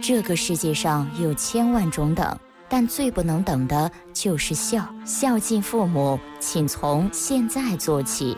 这个世界上有千万种等，但最不能等的就是孝。孝敬父母，请从现在做起。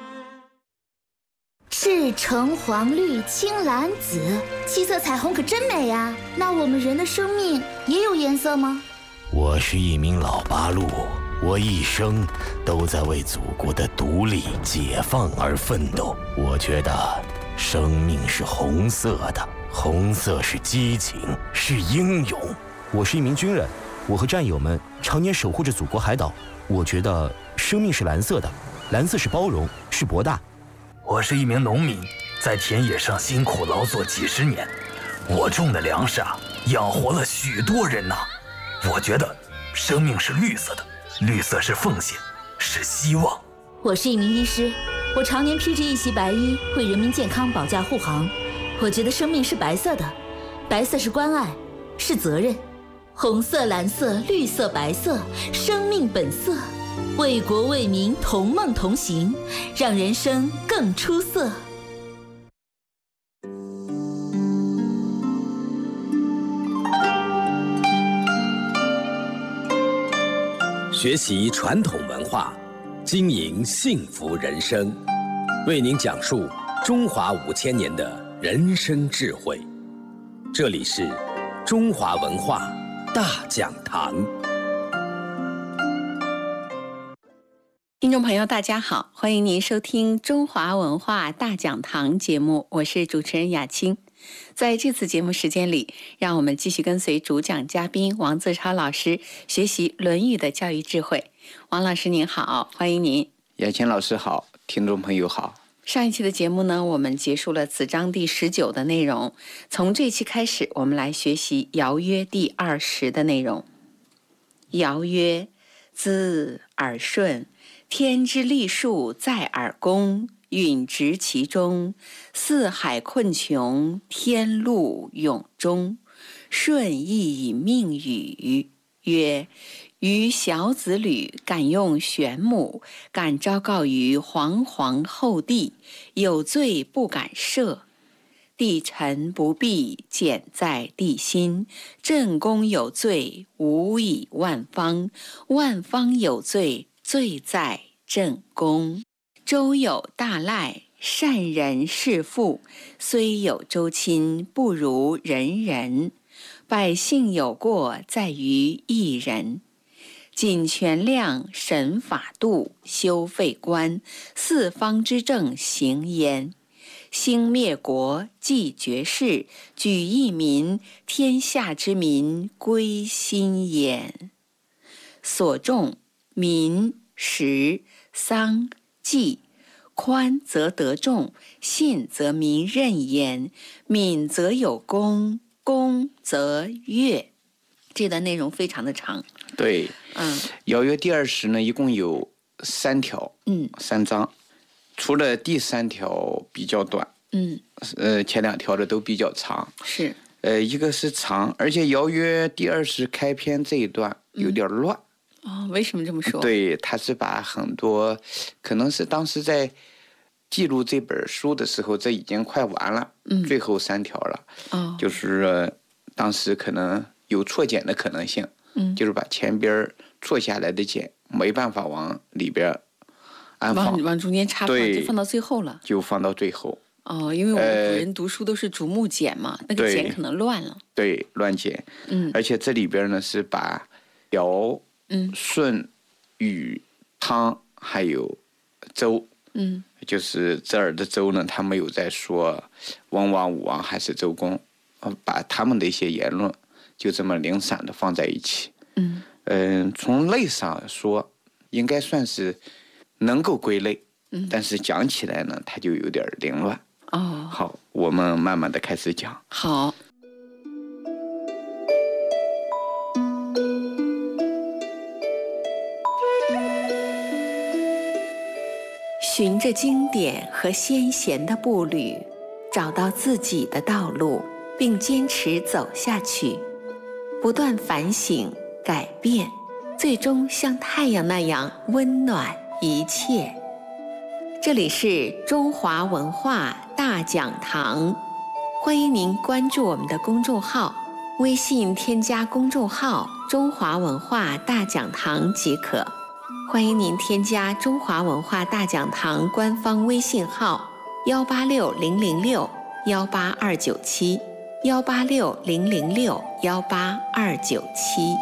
赤橙黄绿青蓝紫，7色彩虹可真美呀！那我们人的生命也有颜色吗？ 我是一名老八路，我一生都在为祖国的独立解放而奋斗。我觉得生命是红色的，红色是激情，是英勇。 我是一名军人，我和战友们常年守护着祖国海岛。我觉得生命是蓝色的，蓝色是包容，是博大。 我是一名农民，在田野上辛苦劳作几十年，我种的粮食养活了许多人呐。我觉得生命是绿色的，绿色是奉献，是希望。 我是一名医师，我常年披着一袭白衣，为人民健康保驾护航。我觉得生命是白色的，白色是关爱，是责任。红色、蓝色、绿色、白色，生命本色，为国为民同梦同行，让人生更出色。 学习传统文化，经营幸福人生，为您讲述中华5000年的人生智慧。这里是中华文化大讲堂。 听众朋友大家好，欢迎您收听中华文化大讲堂节目，我是主持人雅青。在这次节目时间里，让我们继续跟随主讲嘉宾王自超老师学习《论语》的教育智慧。王老师您好，欢迎您。 雅青老师好，听众朋友好。 上一期的节目呢，我们结束了此章第19的内容。从这期开始，我们来学习《尧曰》第20的内容。尧曰：兹耳顺，天之利数在耳躬，允直其中，四海困穷，天路永终。舜亦以命语，曰：余小子吕敢用玄母，敢昭告于皇皇后帝，有罪不敢赦。帝臣不必，简在帝心。正宫有罪，无以万方；万方有罪，罪在正宫。周有大赖，善人是父，虽有周亲，不如人人。百姓有过，在于一人。谨权量，审法度，修废官，四方之政行焉。兴灭国，继绝世，举一民，天下之民归心焉。所重民、食、丧、祭，宽则得众，信则民任焉。敏则有功，功则悦。这段内容非常的长。 对，尧曰第20呢，一共有3条，3章，除了第3条比较短，前2条的都比较长。 是， 一个是长，而且尧曰第20开篇这一段有点乱。 为什么这么说？ 对，他是把很多，可能是当时在记录这本书的时候，这已经快完了，最后3条了。就是当时可能有错减的可能性，就是把前边错下来的减没办法往里边安放， 往中间插放，就放到最后了， 就放到最后。 因为我们古人读书都是逐目减嘛，那个减可能乱了。 对，乱减。而且这里边呢是把尧、舜、禹、汤还有周，就是这儿的周呢，他没有在说文王、武王还是周公，把他们的一些言论就这么零散的放在一起。从类上说，应该算是能够归类，但是讲起来呢，它就有点凌乱。好，我们慢慢的开始讲。 好。循着经典和先贤的步履，找到自己的道路，并坚持走下去，不断反省改变，最终像太阳那样温暖一切。这里是中华文化大讲堂，欢迎您关注我们的公众号微信添加公众号“中华文化大讲堂”即可。欢迎您添加中华文化大讲堂官方微信号18600618297，18600618297。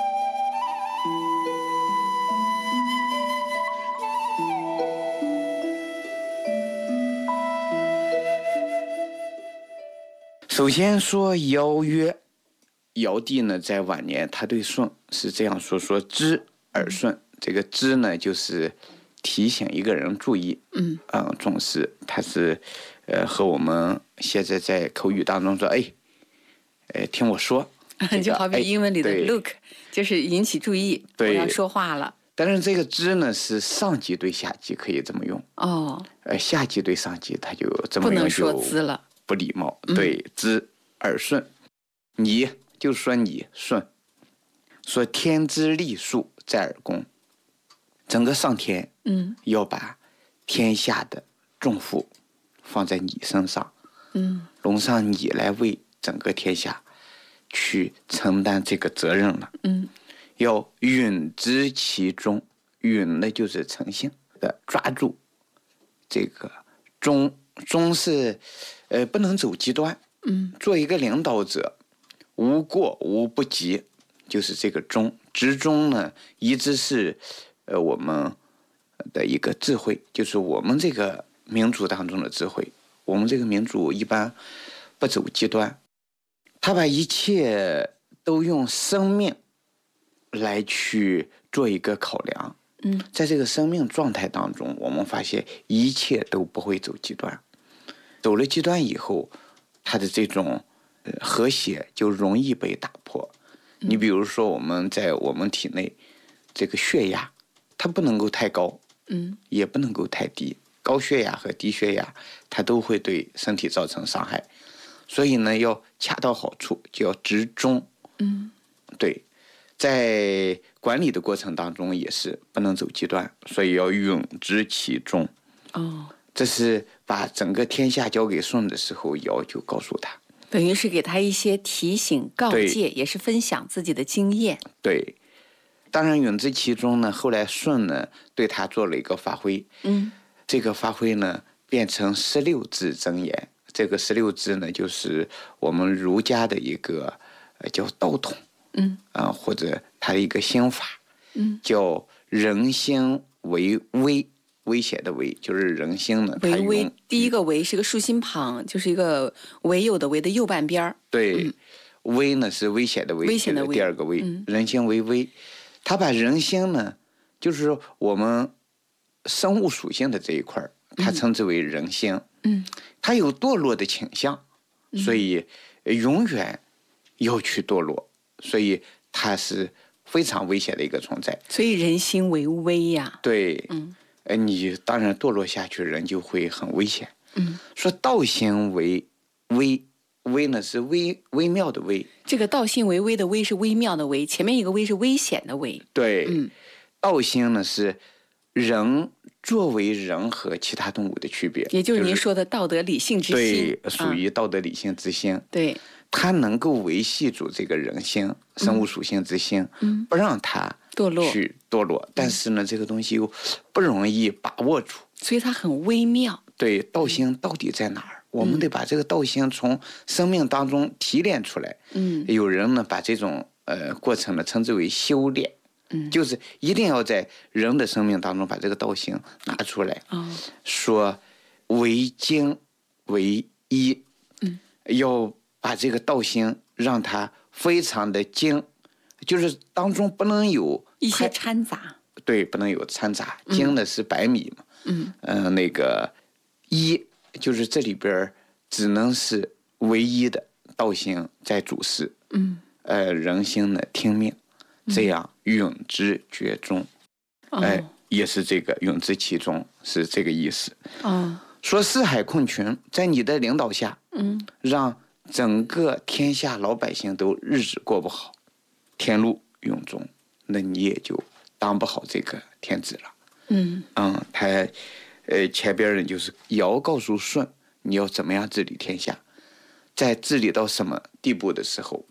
首先说尧曰，尧帝呢在晚年他对舜是这样说知耳顺。这个知呢就是提醒一个人注意，重视。他是和我们现在在口语当中说听我说， 就好比英文里的 look， 就是引起注意，我要说话了。 但是这个知呢是上级对下级可以这么用，下级对上级他就这么用， 不能说知了， 不礼貌。对，知耳顺，你就说你顺，说天之立数在耳躬，整个上天要把天下的重负放在你身上，容上你来为整个天下去承担这个责任了。要允之其中，允呢就是诚信的抓住这个中是不能走极端。做一个领导者，无过无不及，就是这个中。执中呢，一直是我们的一个智慧，就是我们这个民族当中的智慧。我们这个民族一般不走极端，他把一切都用生命来去做一个考量。在这个生命状态当中，我们发现一切都不会走极端。走了极端以后，它的这种和谐就容易被打破。你比如说，我们在我们体内这个血压，它不能够太高，也不能够太低。高血压和低血压，它都会对身体造成伤害。所以呢，要恰到好处，就要执中。对，在管理的过程当中也是不能走极端，所以要允之其中。这是把整个天下交给舜的时候，尧就告诉他， 等于是给他一些提醒告诫，也是分享自己的经验。 对，当然允之其中呢，后来舜呢对他做了一个发挥。这个发挥呢变成16字真言。这个16字呢就是我们儒家的一个叫道统，或者他的一个心法，叫人心为微。危险的危就是人心呢， 为微，第一个为是个竖心旁，就是一个唯有的唯的右半边。对， 危呢是危险的危， 危险的危， 第二个危，人心为微。他把人心呢，就是我们生物属性的这一块，他称之为人心。他有堕落的倾向，所以永远要去堕落，所以他是非常危险的一个存在。 所以人心为微呀。 对，你当然堕落下去，人就会很危险。说道心为微，微呢是微妙的微。 这个道心为微的微是微妙的微，前面一个微是危险的危。 对，道心呢是人作为人和其他动物的区别， 也就是您说的道德理性之心。 对，属于道德理性之心。 对， 它能够维系住这个人心、生物属性之心，不让它去堕落。但是呢，这个东西又不容易把握住， 所以它很微妙。 对，道心到底在哪儿？我们得把这个道心从生命当中提炼出来。有人呢把这种过程呢称之为修炼。就是一定要在人的生命当中把这个道心拿出来。说为精为一，要把这个道心让它非常的精，就是当中不能有一些掺杂。 对，不能有掺杂。精的是百米嘛。那个一就是这里边只能是唯一的道心在主事。人心呢听命。这样允之厥中，也是这个允之其中，是这个意思。说四海困群，在你的领导下，让整个天下老百姓都日子过不好，天禄永终，那你也就当不好这个天子了。他前边人就是尧告诉舜，你要怎么样治理天下，在治理到什么地步的时候，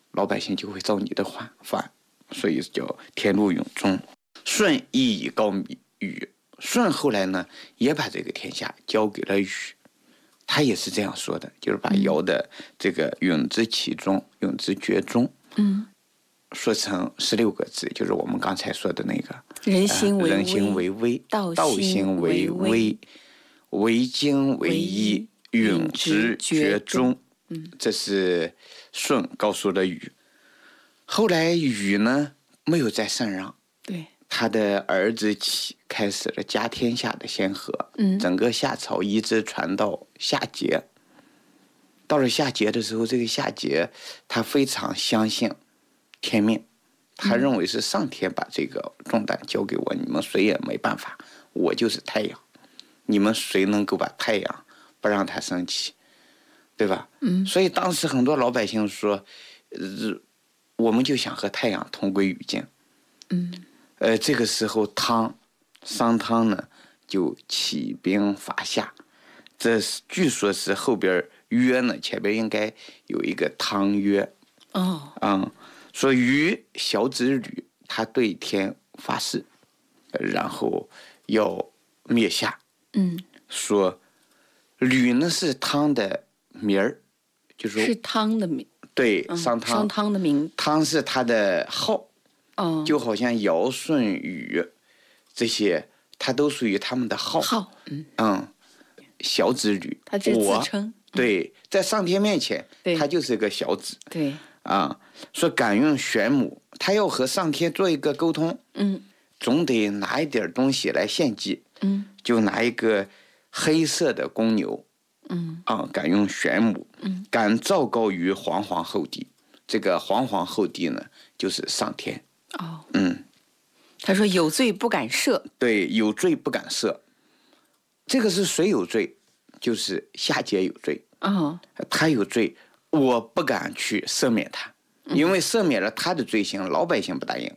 老百姓就会造你的反，所以叫天禄永忠。舜亦以告禹，舜后来呢也把这个天下交给了禹，他也是这样说的，就是把尧的这个允之其中，允之厥中，说成16个字，就是我们刚才说的那个人心为微，道心为微，为精为一，允之厥中。这是舜告诉了禹。后来禹呢没有再禅让， 对， 他的儿子启开始了家天下的先河，整个夏朝一直传到夏桀。到了夏桀的时候，这个夏桀他非常相信天命，他认为是上天把这个重担交给我，你们谁也没办法，我就是太阳，你们谁能够把太阳不让他生气，对吧？所以当时很多老百姓说，我们就想和太阳同归于尽。这个时候商汤呢就起兵伐夏，这据说是后边约呢，前边应该有一个汤约。说禹小子吕，他对天发誓，然后要灭夏。说吕呢是汤的名儿，就是汤的名。 对，商汤的名。 汤是他的号。就好像尧舜禹这些，他都属于他们的号。小子吕， 他这自称。 对，在上天面前，他就是个小子。 对。 说敢用玄母，他要和上天做一个沟通。总得拿一点东西来献祭。就拿一个黑色的公牛。敢用玄母。敢昭告于黄皇后帝。这个黄皇后帝呢，就是上天。 他说有罪不敢赦。对， 有罪不敢赦。这个是谁有罪？就是夏桀有罪。他有罪，我不敢去赦免他，因为赦免了他的罪行，老百姓不答应。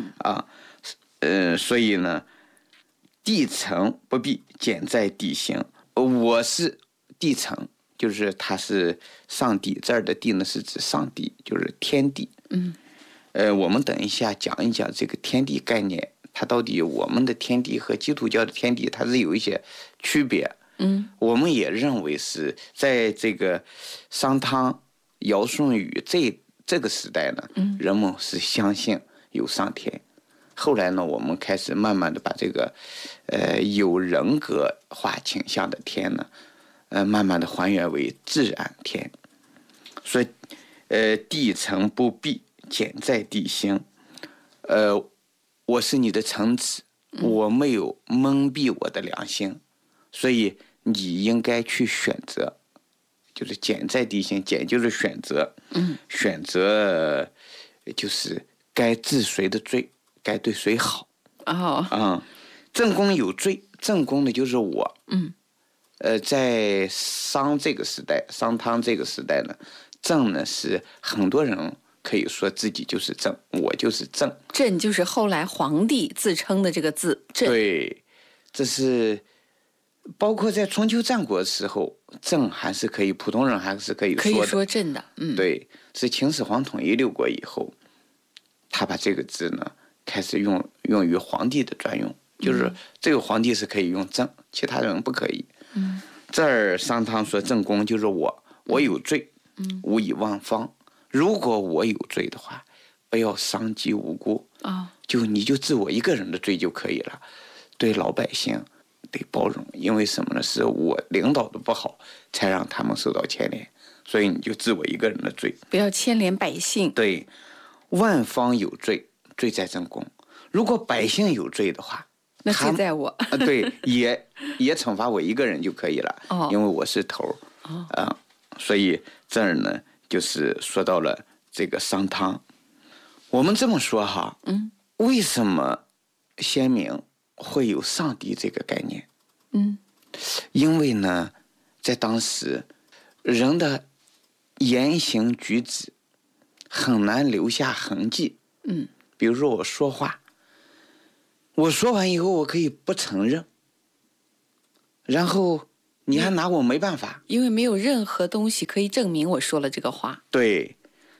所以呢，地成不必，简在地行。我是地成，就是他是上帝，这儿的地呢是指上帝，就是天地。我们等一下讲一讲这个天地概念，它到底我们的天地和基督教的天地它是有一些区别。我们也认为是在这个商汤、尧舜禹这个时代呢，人们是相信有上天。后来呢，我们开始慢慢的把这个有人格化倾向的天呢，慢慢的还原为自然天。所以地成不必，简在地行。我是你的臣子，我没有蒙蔽我的良心，所以你应该去选择，就是简在地行，简就是选择。选择就是该治谁的罪，该对谁好。正宫有罪，正宫的就是我。在商这个时代，商汤这个时代呢，正呢是很多人可以说自己就是正，我就是正。 正就是后来皇帝自称的这个字。正。 对，这是包括在春秋战国的时候，正还是可以，普通人还是可以说的。 可以说正的。 对，是秦始皇统一6国以后，他把这个字呢开始用于皇帝的专用，就是这个皇帝是可以用正，其他人不可以。这儿商汤说正宫就是我有罪，无以忘方。如果我有罪的话，不要伤及无辜。你就治我一个人的罪就可以了。对老百姓得包容，因为什么呢？是我领导的不好，才让他们受到牵连，所以你就治我一个人的罪， 不要牵连百姓。 对，万方有罪，罪在正宫。如果百姓有罪的话， 那罪在我。 对，也惩罚我一个人就可以了。因为我是头。所以这儿呢，就是说到了这个商汤。我们这么说哈，为什么先民会有上帝这个概念？因为呢，在当时人的言行举止很难留下痕迹。比如说我说话，我说完以后我可以不承认，然后你还拿我没办法， 因为没有任何东西可以证明我说了这个话。 对，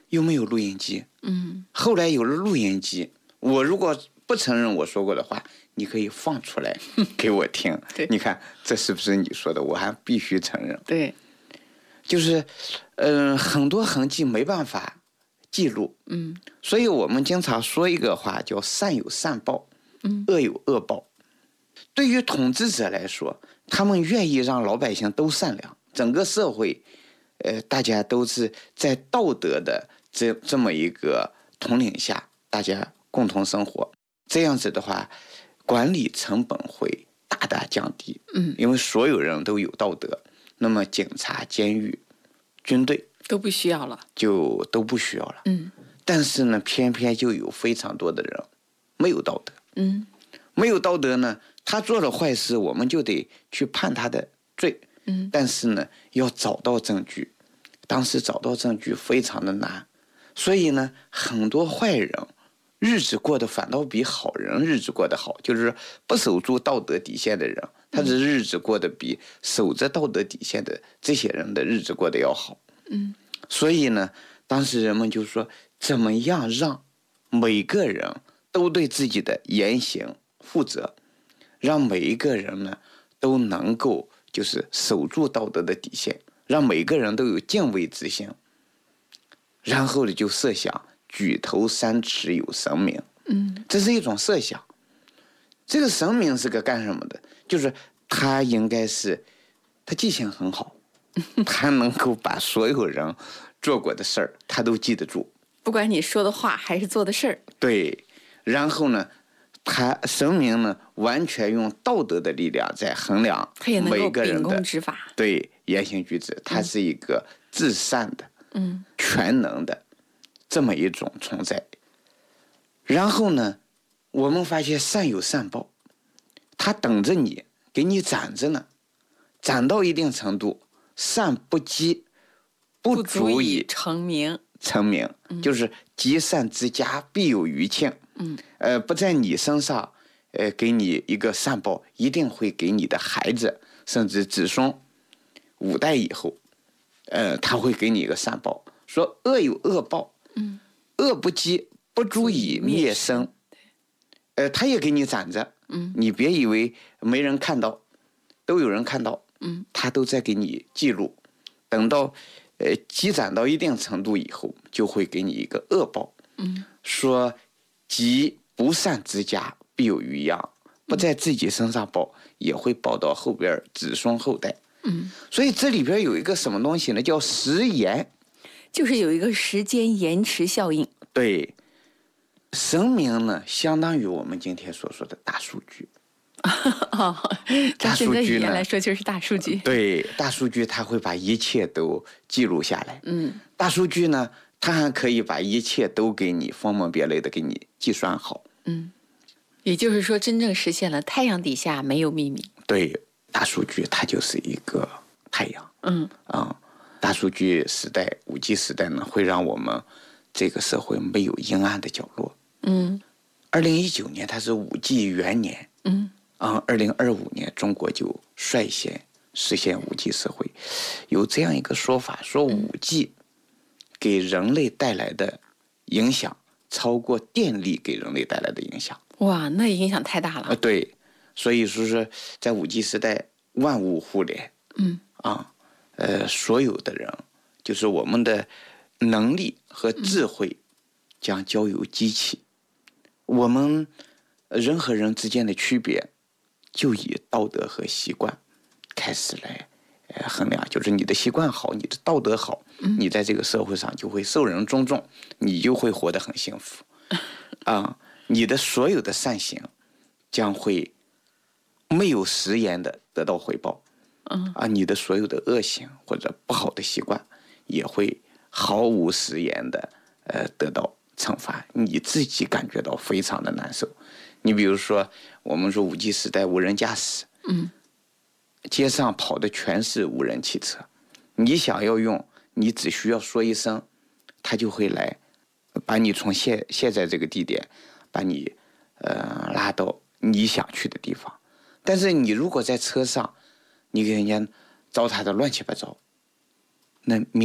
又没有录音机。后来有了录音机，我如果不承认我说过的话，你可以放出来给我听。你看这是不是你说的？我还必须承认。 对， 就是很多痕迹没办法记录。所以我们经常说一个话叫善有善报，恶有恶报。对于统治者来说，他们愿意让老百姓都善良，整个社会大家都是在道德的这么一个统领下，大家共同生活。这样子的话，管理成本会大大降低。因为所有人都有道德，那么警察、监狱、军队都不需要了， 就都不需要了。但是呢，偏偏就有非常多的人没有道德。没有道德呢，他做了坏事，我们就得去判他的罪。但是呢，要找到证据，当时找到证据非常的难，所以呢，很多坏人日子过得反倒比好人日子过得好，就是不守住道德底线的人，他的日子过得比守着道德底线的这些人的日子过得要好。所以呢，当时人们就说，怎么样让每个人都对自己的言行负责，让每一个人呢都能够就是守住道德的底线，让每个人都有敬畏之心。然后呢，就设想举头三尺有神明。这是一种设想。这个神明是个干什么的？就是他应该是他记性很好，他能够把所有人做过的事儿他都记得住， 不管你说的话还是做的事儿。 对，然后呢，他神明呢完全用道德的力量在衡量每个人的对言行举止，他是一个至善的、全能的这么一种存在。然后呢，我们发现善有善报，他等着你，给你攒着呢，攒到一定程度，善不积，不足以成名。 就是积善之家必有余庆。不在你身上，给你一个善报，一定会给你的孩子，甚至子孙5代以后，他会给你一个善报。说恶有恶报，恶不积，不足以灭生。他也给你攒着，你别以为没人看到，都有人看到，他都在给你记录。等到积攒到一定程度以后，就会给你一个恶报。说积不善之家必有余殃，不在自己身上报，也会报到后边子孙后代。所以这里边有一个什么东西呢？叫时延， 就是有一个时间延迟效应。 对，神明呢，相当于我们今天所说的大数据。 大数据呢，来说就是大数据。 对，大数据它会把一切都记录下来。大数据呢，它还可以把一切都给你分门别类的给你计算好。 也就是说，真正实现了太阳底下没有秘密。 对，大数据它就是一个太阳。大数据时代，5G 时代呢，会让我们这个社会没有阴暗的角落。2019年它是5G 元年。2025年中国就率先实现5G 社会。有这样一个说法，说5G 给人类带来的影响超过电力给人类带来的影响。 哇，那影响太大了。 对，所以说是在5G 时代，万物互联。所有的人，就是我们的能力和智慧将交由机器。我们人和人之间的区别，就以道德和习惯开始来衡量。就是你的习惯好，你的道德好，你在这个社会上就会受人尊重，你就会活得很幸福。你的所有的善行将会没有食言的得到回报。你的所有的恶行或者不好的习惯也会毫无食言的得到惩罚，你自己感觉到非常的难受。你比如说，我们说5G 时代无人驾驶，街上跑的全是无人汽车，你想要用，你只需要说一声，他就会来把你从现在这个地点把你拉到你想去的地方。但是你如果在车上，你给人家糟蹋的乱七八糟，那